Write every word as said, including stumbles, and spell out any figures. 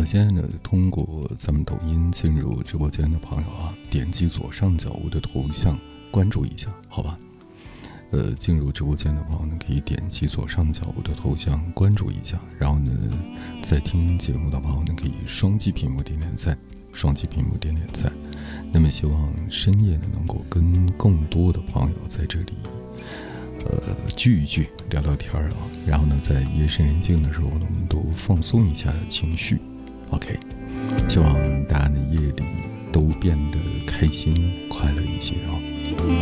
现在呢，通过咱们抖音进入直播间的朋友啊，点击左上角我的头像关注一下，好吧？呃，进入直播间的朋友呢，可以点击左上角我的头像关注一下，然后呢，在听节目的朋友呢，可以双击屏幕点点赞，双击屏幕点点赞。那么希望深夜呢，能够跟更多的朋友在这里呃聚一聚，聊聊天啊，然后呢，在夜深人静的时候呢，我们都放松一下情绪。OK， 希望大家的夜里都变得开心快乐一些啊。